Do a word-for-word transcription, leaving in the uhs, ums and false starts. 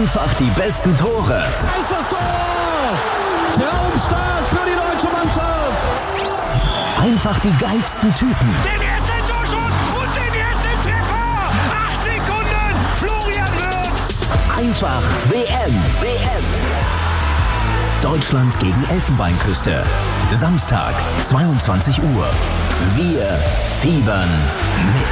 Einfach die besten Tore. Da ist das Tor! Traumstart für die deutsche Mannschaft. Einfach die geilsten Typen. Den ersten Torschuss und den ersten Treffer. Acht Sekunden, Florian Wirtz. Einfach W M. W M. Deutschland gegen Elfenbeinküste. Samstag, zweiundzwanzig Uhr. Wir fiebern mit.